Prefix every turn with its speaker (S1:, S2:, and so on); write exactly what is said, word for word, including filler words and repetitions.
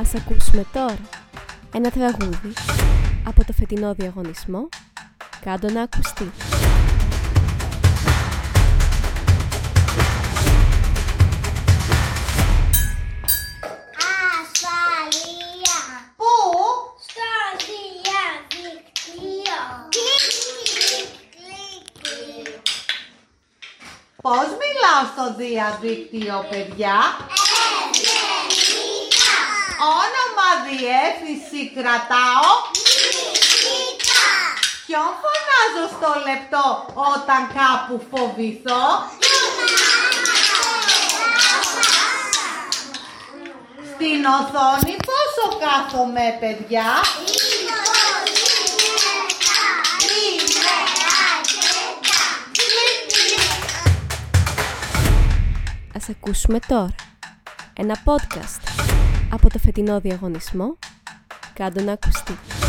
S1: Ας ακούσουμε τώρα ένα τραγούδι από το φετινό διαγωνισμό «Κάντο να ακουστεί».
S2: Ασφαλεία.
S3: Πού?
S2: Στο διαδίκτυο.
S3: Πώς μιλάω στο διαδίκτυο, παιδιά?
S2: Ευγενικά.
S3: Όνομα, διεύθυνση κρατάω.
S2: Μυστικά.
S3: Ποιον φωνάζω στο λεπτό όταν κάπου φοβηθώ? Στην οθόνη πόσο κάθομαι, παιδιά?
S1: Ας ακούσουμε τώρα ένα podcast από το φετινό διαγωνισμό «Κάντο να ακουστεί».